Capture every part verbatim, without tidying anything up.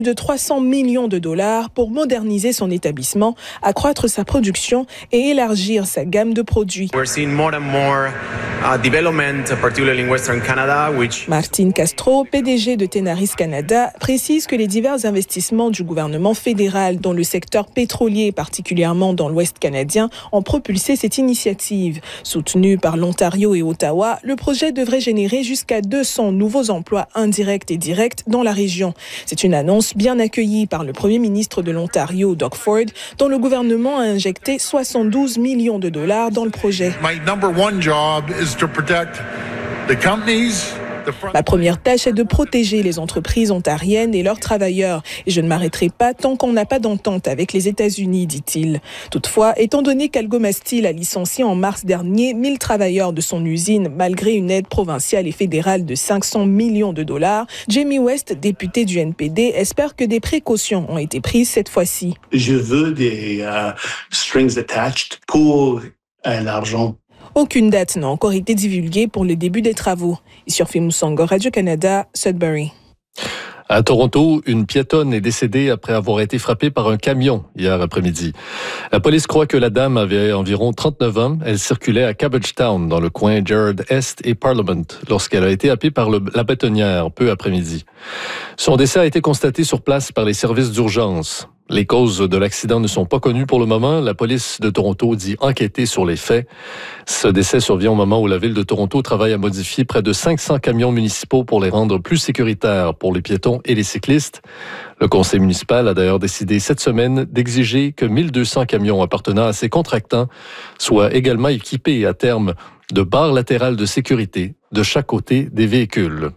de trois cents millions de dollars pour moderniser son établissement, accroître sa production et élargir sa gamme de produits. We're seeing more and more uh, development, particularly in Western Canada, which... Martin Castro, P D G de Tenaris Canada, précise que les divers investissements du gouvernement fédéral dans le secteur pétrolier, particulièrement dans l'Ouest canadien, ont propulsé cette initiative. Soutenu par l'Ontario et Ottawa, le projet devrait générer jusqu'à deux cents nouveaux emplois indirects et directs dans la région. C'est une annonce bien accueilli par le premier ministre de l'Ontario, Doug Ford, dont le gouvernement a injecté soixante-douze millions de dollars dans le projet. My number one job is to protect the companies. Ma première tâche est de protéger les entreprises ontariennes et leurs travailleurs. Et je ne m'arrêterai pas tant qu'on n'a pas d'entente avec les États-Unis, dit-il. Toutefois, étant donné qu'Algoma Steel a licencié en mars dernier mille travailleurs de son usine, malgré une aide provinciale et fédérale de cinq cents millions de dollars, Jamie West, député du N P D, espère que des précautions ont été prises cette fois-ci. Je veux des uh, strings attached pour uh, l'argent. Aucune date n'a encore été divulguée pour le début des travaux. Issurfi Moussango, Radio-Canada, Sudbury. À Toronto, une piétonne est décédée après avoir été frappée par un camion hier après-midi. La police croit que la dame avait environ trente-neuf ans. Elle circulait à Cabbagetown, dans le coin Gerrard Est et Parliament, lorsqu'elle a été happée par le, la bétonnière peu après-midi. Son décès a été constaté sur place par les services d'urgence. Les causes de l'accident ne sont pas connues pour le moment. La police de Toronto dit enquêter sur les faits. Ce décès survient au moment où la ville de Toronto travaille à modifier près de cinq cents camions municipaux pour les rendre plus sécuritaires pour les piétons et les cyclistes. Le conseil municipal a d'ailleurs décidé cette semaine d'exiger que mille deux cents camions appartenant à ses contractants soient également équipés à terme de barres latérales de sécurité de chaque côté des véhicules.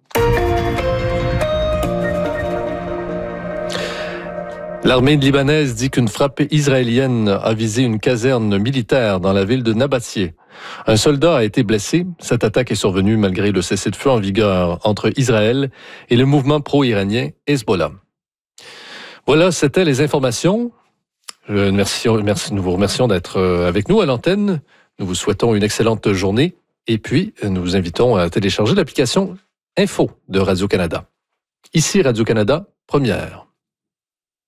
L'armée libanaise dit qu'une frappe israélienne a visé une caserne militaire dans la ville de Nabatie. Un soldat a été blessé. Cette attaque est survenue malgré le cessez-le-feu en vigueur entre Israël et le mouvement pro-iranien Hezbollah. Voilà, c'était les informations. Merci, merci, nous vous remercions d'être avec nous à l'antenne. Nous vous souhaitons une excellente journée et puis nous vous invitons à télécharger l'application Info de Radio-Canada. Ici Radio-Canada, première.